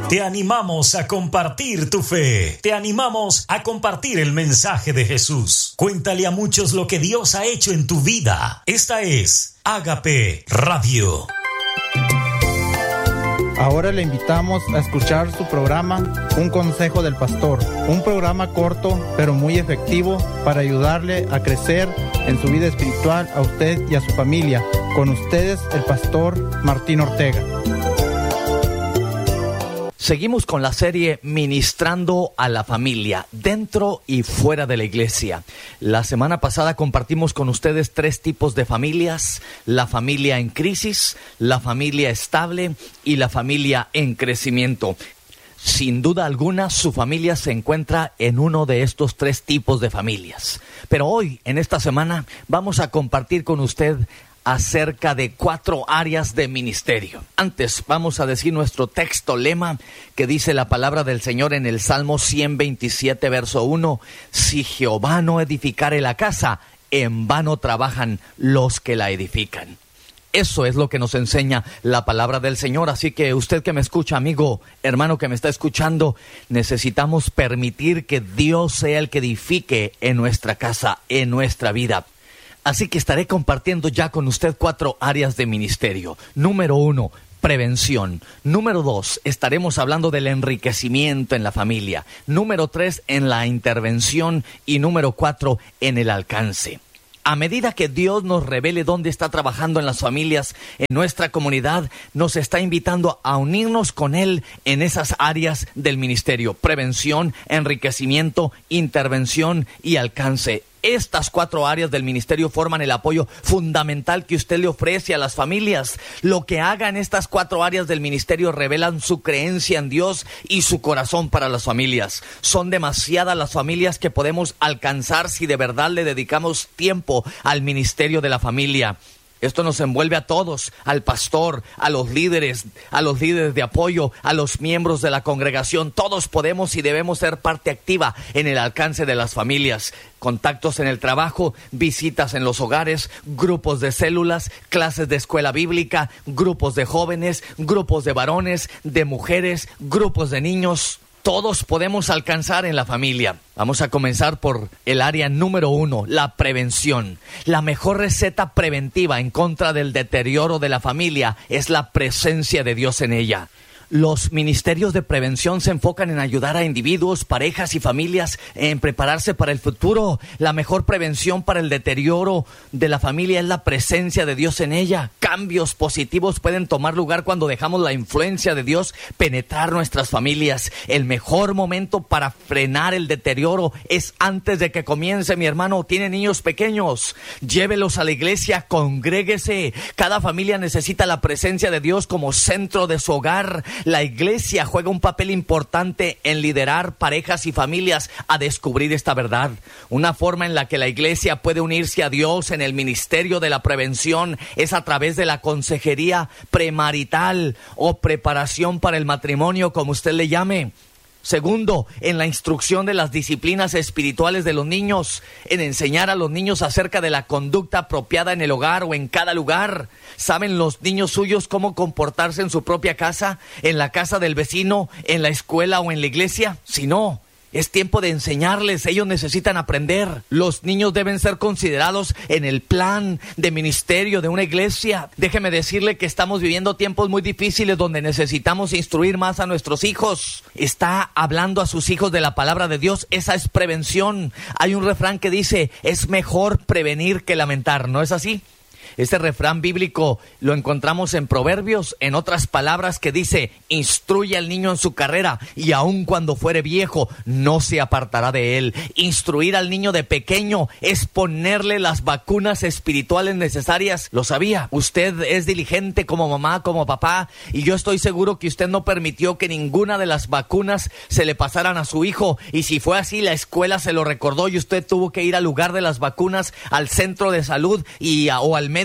Te animamos a compartir tu fe. Te animamos a compartir el mensaje de Jesús. Cuéntale a muchos lo que Dios ha hecho en tu vida. Esta es Ágape Radio. Ahora le invitamos a escuchar su programa Un Consejo del Pastor, un programa corto pero muy efectivo para ayudarle a crecer en su vida espiritual a usted y a su familia. Con ustedes, el pastor Martín Ortega. Seguimos con la serie Ministrando a la Familia, dentro y fuera de la iglesia. La semana pasada compartimos con ustedes 3 tipos de familias: la familia en crisis, la familia estable y la familia en crecimiento. Sin duda alguna, su familia se encuentra en uno de estos 3 tipos de familias. Pero hoy, en esta semana, vamos a compartir con usted acerca de 4 áreas de ministerio. Antes vamos a decir nuestro texto lema que dice la palabra del Señor en el Salmo 127, verso 1: si Jehová no edificare la casa, en vano trabajan los que la edifican. Eso es lo que nos enseña la palabra del Señor. Así que usted que me escucha, amigo, hermano que me está escuchando, necesitamos permitir que Dios sea el que edifique en nuestra casa, en nuestra vida. Así que estaré compartiendo ya con usted 4 áreas de ministerio. Número 1, prevención. Número 2, estaremos hablando del enriquecimiento en la familia. Número 3, en la intervención. Y número 4, en el alcance. A medida que Dios nos revele dónde está trabajando en las familias, en nuestra comunidad, nos está invitando a unirnos con Él en esas áreas del ministerio: prevención, enriquecimiento, intervención y alcance. Estas 4 áreas del ministerio forman el apoyo fundamental que usted le ofrece a las familias. Lo que haga en estas 4 áreas del ministerio revelan su creencia en Dios y su corazón para las familias. Son demasiadas las familias que podemos alcanzar si de verdad le dedicamos tiempo al ministerio de la familia. Esto nos envuelve a todos: al pastor, a los líderes de apoyo, a los miembros de la congregación. Todos podemos y debemos ser parte activa en el alcance de las familias. Contactos en el trabajo, visitas en los hogares, grupos de células, clases de escuela bíblica, grupos de jóvenes, grupos de varones, de mujeres, grupos de niños. Todos podemos alcanzar en la familia. Vamos a comenzar por el área número 1, la prevención. La mejor receta preventiva en contra del deterioro de la familia es la presencia de Dios en ella. Los ministerios de prevención se enfocan en ayudar a individuos, parejas y familias en prepararse para el futuro. La mejor prevención para el deterioro de la familia es la presencia de Dios en ella. Cambios positivos pueden tomar lugar cuando dejamos la influencia de Dios penetrar nuestras familias. El mejor momento para frenar el deterioro es antes de que comience. Mi hermano tiene niños pequeños, llévelos a la iglesia, congréguese. Cada familia necesita la presencia de Dios como centro de su hogar. La iglesia juega un papel importante en liderar parejas y familias a descubrir esta verdad. Una forma en la que la iglesia puede unirse a Dios en el ministerio de la prevención es a través de la consejería premarital o preparación para el matrimonio, como usted le llame. Segundo, en la instrucción de las disciplinas espirituales de los niños, en enseñar a los niños acerca de la conducta apropiada en el hogar o en cada lugar. ¿Saben los niños suyos cómo comportarse en su propia casa, en la casa del vecino, en la escuela o en la iglesia? Si no, es tiempo de enseñarles. Ellos necesitan aprender. Los niños deben ser considerados en el plan de ministerio de una iglesia. Déjeme decirle que estamos viviendo tiempos muy difíciles donde necesitamos instruir más a nuestros hijos. Está hablando a sus hijos de la palabra de Dios. Esa es prevención. Hay un refrán que dice: es mejor prevenir que lamentar. ¿No es así? Este refrán bíblico lo encontramos en Proverbios, en otras palabras, que dice: instruye al niño en su carrera y aun cuando fuere viejo no se apartará de él. Instruir al niño de pequeño es ponerle las vacunas espirituales necesarias. ¿Lo sabía? Usted es diligente como mamá, como papá, y yo estoy seguro que usted no permitió que ninguna de las vacunas se le pasaran a su hijo, y si fue así, la escuela se lo recordó y usted tuvo que ir al lugar de las vacunas, al centro de salud o al médico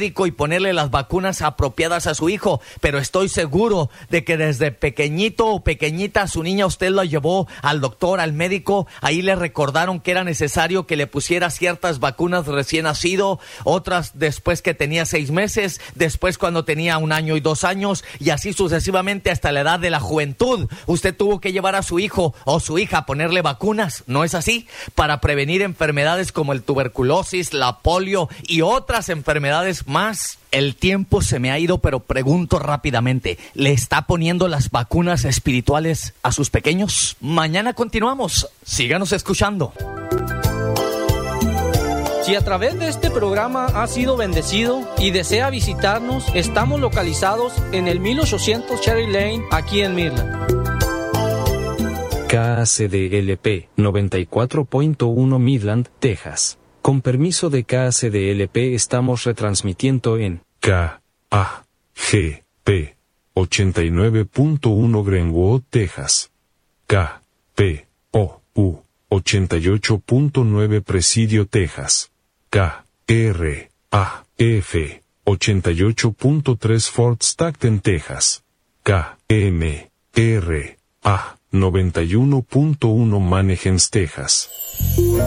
médico y ponerle las vacunas apropiadas a su hijo, pero estoy seguro de que desde pequeñito o pequeñita su niña usted la llevó al doctor, al médico, ahí le recordaron que era necesario que le pusiera ciertas vacunas recién nacido, otras después que tenía 6 meses, después cuando tenía 1 año y 2 años, y así sucesivamente hasta la edad de la juventud. Usted tuvo que llevar a su hijo o su hija a ponerle vacunas, ¿no es así? Para prevenir enfermedades como el tuberculosis, la polio y otras enfermedades más. El tiempo se me ha ido, pero pregunto rápidamente, ¿le está poniendo las vacunas espirituales a sus pequeños? Mañana continuamos. Síganos escuchando. Si a través de este programa ha sido bendecido y desea visitarnos, estamos localizados en el 1800 Cherry Lane, aquí en Midland. KACDLP 94.1 Midland, Texas. Con permiso de KACDLP estamos retransmitiendo en KAGP 89.1 Greenwood, Texas. KPOU 88.9 Presidio, Texas. KRAF 88.3 Fort Stockton, Texas. KMRA 91.1 Mannheim, Texas.